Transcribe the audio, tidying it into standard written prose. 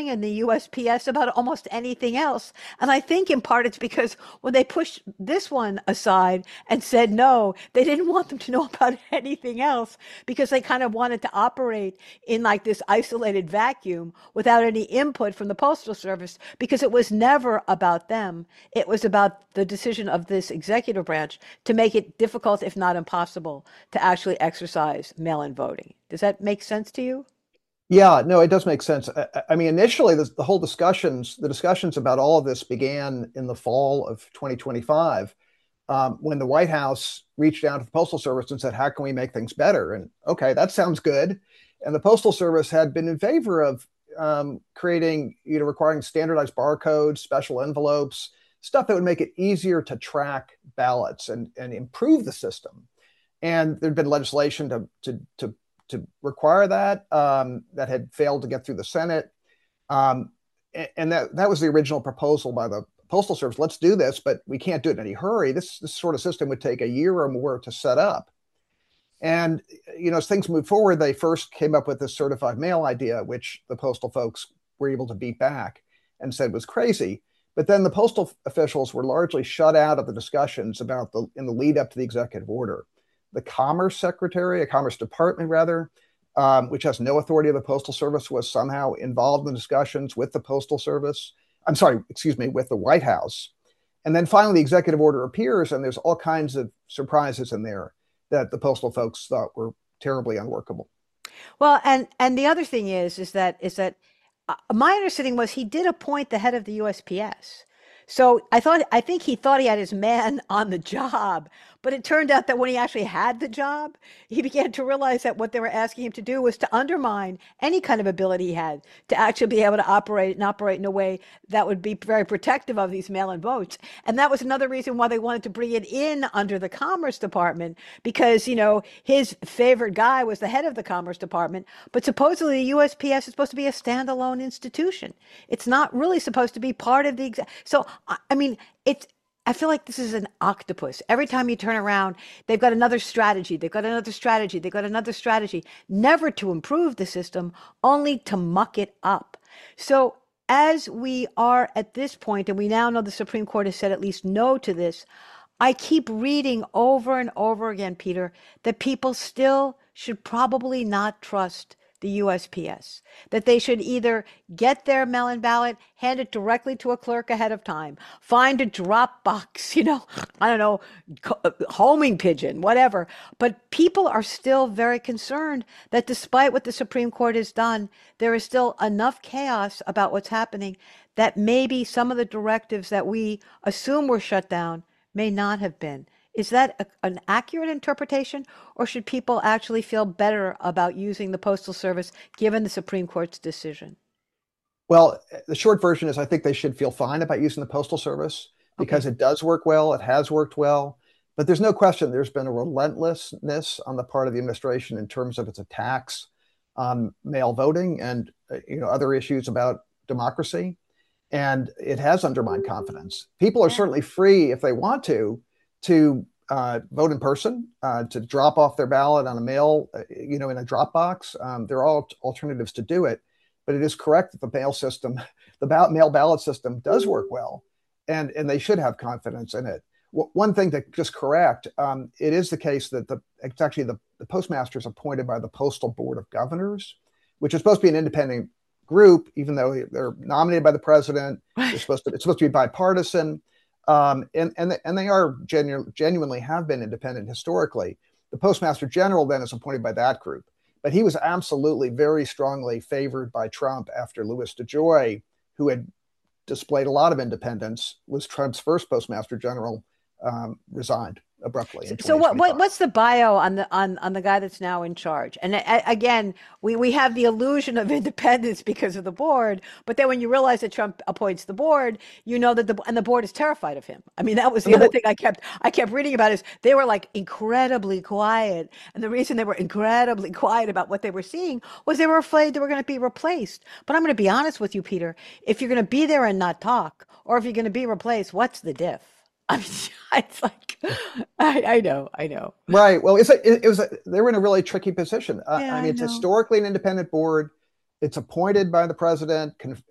voting and the USPS about almost anything else. And I think in part it's because when they pushed this one aside and said no, they didn't want them to know about anything else because they kind of wanted to operate in like this isolated vacuum without any input from the Postal Service because it was never about them. It was about the decision of this executive branch to make it difficult, if not impossible, to actually exercise mail-in voting. Does that make sense to you? Yeah, no, it does make sense. I mean, initially, the whole the discussions about all of this began in the fall of 2025, when the White House reached out to the Postal Service and said, "How can we make things better?" And okay, that sounds good. And the Postal Service had been in favor of creating, requiring standardized barcodes, special envelopes, stuff that would make it easier to track ballots and improve the system. And there'd been legislation to require that that had failed to get through the Senate. And that was the original proposal by the Postal Service. Let's do this, but we can't do it in any hurry. This sort of system would take a year or more to set up. And as things moved forward, they first came up with this certified mail idea, which the postal folks were able to beat back and said was crazy. But then the postal officials were largely shut out of the discussions in the lead up to the executive order. The Commerce Department rather, which has no authority of the Postal Service, was somehow involved in discussions with the Postal Service. I'm sorry, excuse me, with the White House. And then finally, the executive order appears, and there's all kinds of surprises in there that the postal folks thought were terribly unworkable. Well, and the other thing is that my understanding was he did appoint the head of the USPS. So I think he thought he had his man on the job, but it turned out that when he actually had the job, he began to realize that what they were asking him to do was to undermine any kind of ability he had to actually be able to operate in a way that would be very protective of these mail-in votes. And that was another reason why they wanted to bring it in under the Commerce Department because, his favorite guy was the head of the Commerce Department, but supposedly the USPS is supposed to be a standalone institution. It's not really supposed to be part of the so I mean, it's. I feel like this is an octopus. Every time you turn around, they've got another strategy. They've got another strategy. They've got another strategy. Never to improve the system, only to muck it up. So as we are at this point, and we now know the Supreme Court has said at least no to this, I keep reading over and over again, Peter, that people still should probably not trust the USPS, that they should either get their mail-in ballot, hand it directly to a clerk ahead of time, find a drop box, I don't know, homing pigeon, whatever. But people are still very concerned that despite what the Supreme Court has done, there is still enough chaos about what's happening that maybe some of the directives that we assume were shut down may not have been. Is that an accurate interpretation, or should people actually feel better about using the Postal Service given the Supreme Court's decision? Well, the short version is I think they should feel fine about using the Postal Service because Okay. it does work well. It has worked well. But there's no question there's been a relentlessness on the part of the administration in terms of its attacks on mail voting and other issues about democracy. And it has undermined confidence. People are Yeah. certainly free if they want to vote in person, to drop off their ballot on a mail, in a drop box. There are all alternatives to do it, but it is correct that the mail system, mail ballot system, does work well, and they should have confidence in it. One thing to just correct: it is the case that it's actually the postmaster is appointed by the Postal Board of Governors, which is supposed to be an independent group, even though they're nominated by the president. It's supposed to be bipartisan. And they are genuinely have been independent historically. The Postmaster General then is appointed by that group, but he was absolutely very strongly favored by Trump after Louis DeJoy, who had displayed a lot of independence, was Trump's first Postmaster General, resigned abruptly in So what, 2025. what's the bio on the guy that's now in charge? And again, we have the illusion of independence because of the board, but then when you realize that Trump appoints the board, you know that the board is terrified of him. I mean, that was And the the other board, thing I kept reading about is they were like incredibly quiet, and the reason they were incredibly quiet about what they were seeing was they were afraid they were going to be replaced. But I'm going to be honest with you, Peter, if you're going to be there and not talk, or if you're going to be replaced, what's the diff? I mean, it's like, I know. right. Well, they were in a really tricky position. Yeah, I I mean, it's know. historically an independent board. It's appointed by the president,